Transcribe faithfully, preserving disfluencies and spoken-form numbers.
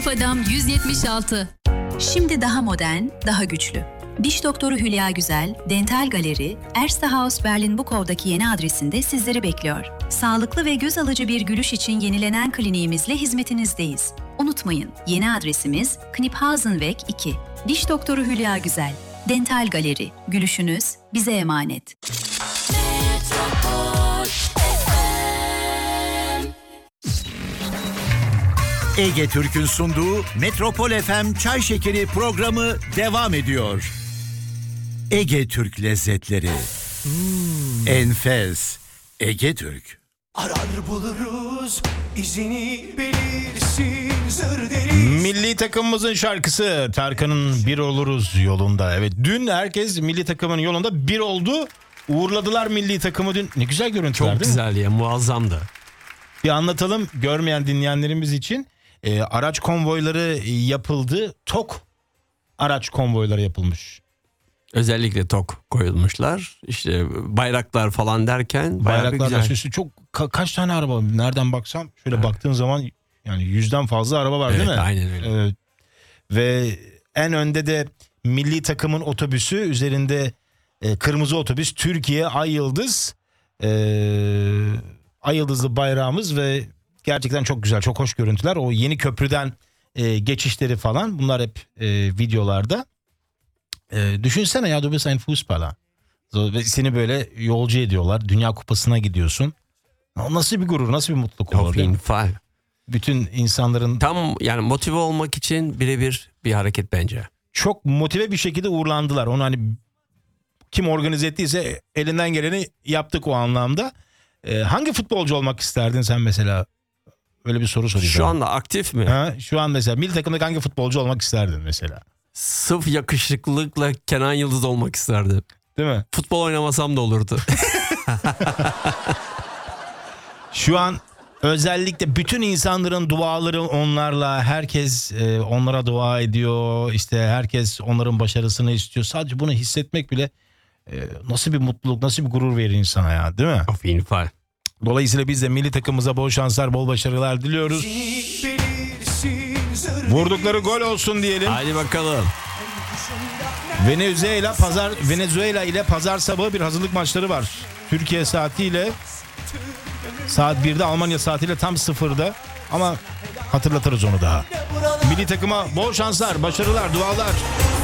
Fadam yüz yetmiş altı. Şimdi daha modern, daha güçlü. Diş doktoru Hülya Güzel, Dental Galeri, Erstehaus Berlin-Bukow'daki yeni adresinde sizleri bekliyor. Sağlıklı ve göz alıcı bir gülüş için yenilenen kliniğimizle hizmetinizdeyiz. Unutmayın, yeni adresimiz Kniphausenweg iki. Diş doktoru Hülya Güzel, Dental Galeri, gülüşünüz bize emanet. Ege Türk'ün sunduğu Metropol F M Çay Şekeri programı devam ediyor. Ege Türk lezzetleri. Hmm. Enfes. Ege Türk. Arar buluruz, izini belirsin zır deriz. Milli takımımızın şarkısı Tarkan'ın Bir Oluruz yolunda. Evet, dün herkes milli takımın yolunda bir oldu. Uğurladılar milli takımı dün. Ne güzel görüntüler. Çok güzel ya, muazzamdı. Bir anlatalım görmeyen dinleyenlerimiz için. E, araç konvoyları yapıldı. TOK araç konvoyları yapılmış. Özellikle TOK koyulmuşlar. İşte bayraklar falan derken. Bayraklar süslü. Çok ka- kaç tane araba? Nereden baksam şöyle evet. Baktığın zaman yani yüzden fazla araba var, evet, değil mi? Aynen öyle. Evet. Ve en önde de milli takımın otobüsü, üzerinde e, kırmızı otobüs, Türkiye Ay Yıldız, e, Ay Yıldızlı bayrağımız ve gerçekten çok güzel, çok hoş görüntüler. O yeni köprüden e, geçişleri falan, bunlar hep e, videolarda. E, düşünsene ya, du bist ein Fußballer. Ve seni böyle yolcu ediyorlar. Dünya Kupası'na gidiyorsun. Nasıl bir gurur, nasıl bir mutluluk olur. Auf jeden Fall. Bütün insanların... Tam yani motive olmak için birebir bir hareket bence. Çok motive bir şekilde uğurlandılar. Onu hani kim organize ettiyse elinden geleni yaptık o anlamda. Ee, hangi futbolcu olmak isterdin sen mesela? Öyle bir soru sorayım. Şu anda aktif mi? Ha, şu an mesela milli takımdaki hangi futbolcu olmak isterdin mesela? Sırf yakışıklılıkla Kenan Yıldız olmak isterdim. Değil mi? Futbol oynamasam da olurdu. Şu an özellikle bütün insanların duaları onlarla, herkes e, onlara dua ediyor. İşte herkes onların başarısını istiyor. Sadece bunu hissetmek bile e, nasıl bir mutluluk, nasıl bir gurur verir insana ya, değil mi? Auf jeden Fall. Dolayısıyla biz de milli takımımıza bol şanslar, bol başarılar diliyoruz. Vurdukları gol olsun diyelim. Hadi bakalım. Venezuela pazar Venezuela ile pazar sabahı bir hazırlık maçları var. Türkiye saatiyle saat birde, Almanya saatiyle tam sıfırda, ama hatırlatırız onu daha. Milli takıma bol şanslar, başarılar, dualar.